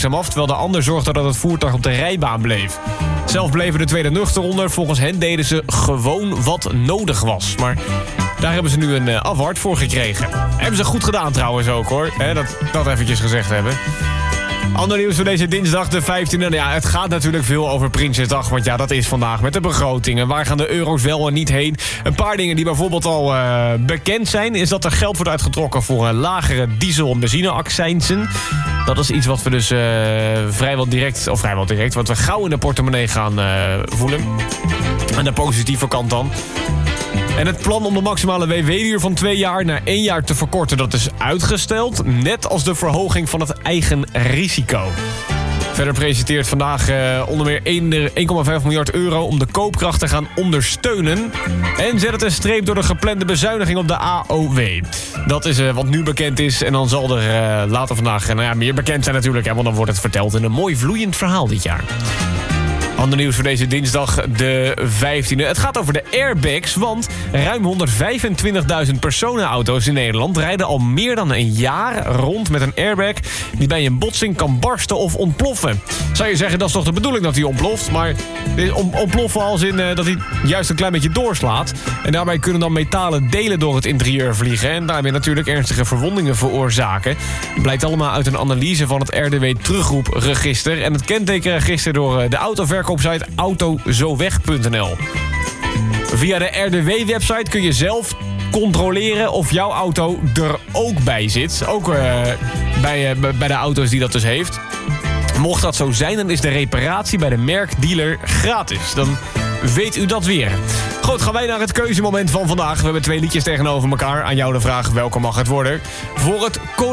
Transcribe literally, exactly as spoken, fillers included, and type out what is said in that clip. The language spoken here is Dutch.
langzaam af, terwijl de ander zorgde dat het voertuig op de rijbaan bleef. Zelf bleven de tweede nuchter onder. Volgens hen deden ze gewoon wat nodig was. Maar daar hebben ze nu een uh, award voor gekregen. Hebben ze goed gedaan trouwens ook, hoor. He, dat, dat eventjes gezegd hebben. Ander nieuws voor deze dinsdag, de vijftiende. Nou ja, het gaat natuurlijk veel over Prinsjesdag. Want ja, dat is vandaag met de begrotingen. Waar gaan de euro's wel en niet heen? Een paar dingen die bijvoorbeeld al uh, bekend zijn... is dat er geld wordt uitgetrokken voor uh, lagere diesel- en benzineaccijnsen. Dat is iets wat we dus uh, vrijwel direct... of vrijwel direct, wat we gauw in de portemonnee gaan uh, voelen. Aan de positieve kant dan. En het plan om de maximale W W-duur van twee jaar naar één jaar te verkorten... dat is uitgesteld, net als de verhoging van het eigen risico. Verder presenteert vandaag uh, onder meer één komma vijf miljard euro... om de koopkracht te gaan ondersteunen. En zet het een streep door de geplande bezuiniging op de A O W. Dat is uh, wat nu bekend is. En dan zal er uh, later vandaag uh, nou ja, meer bekend zijn natuurlijk. Hè, want dan wordt het verteld in een mooi vloeiend verhaal dit jaar. Ander nieuws voor deze dinsdag, de vijftiende. Het gaat over de airbags, want ruim honderdvijfentwintigduizend personenauto's in Nederland... rijden al meer dan een jaar rond met een airbag... die bij een botsing kan barsten of ontploffen. Zou je zeggen, dat is toch de bedoeling dat hij ontploft? Maar ontploffen als in uh, dat hij juist een klein beetje doorslaat. En daarbij kunnen dan metalen delen door het interieur vliegen... en daarmee natuurlijk ernstige verwondingen veroorzaken. Blijkt allemaal uit een analyse van het R D W terugroepregister... en het kentekenregister door uh, de autoverkoop site autozoweg punt n l. Via de R D W-website kun je zelf controleren of jouw auto er ook bij zit. Ook uh, bij, uh, bij de auto's die dat dus heeft. Mocht dat zo zijn, dan is de reparatie bij de merkdealer gratis. Dan weet u dat weer. Goed, gaan wij naar het keuzemoment van vandaag. We hebben twee liedjes tegenover elkaar. Aan jou de vraag, welke mag het worden? Voor het